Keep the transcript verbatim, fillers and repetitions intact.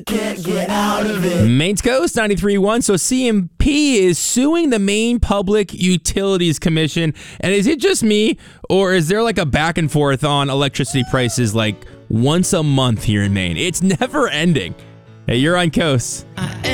Can't get out of it. Maine's Coast ninety-three point one. So C M P is suing the Maine Public Utilities Commission. And is it just me, or is there like a back and forth on electricity prices like once a month here in Maine? It's never ending. Hey, you're on Coast.